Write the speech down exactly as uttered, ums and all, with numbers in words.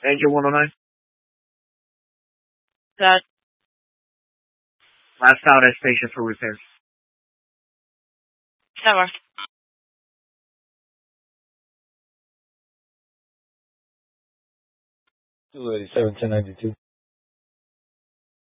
Angel one oh nine. That Last out at station for repairs. Tower. two eighty-seven, ten ninety-two.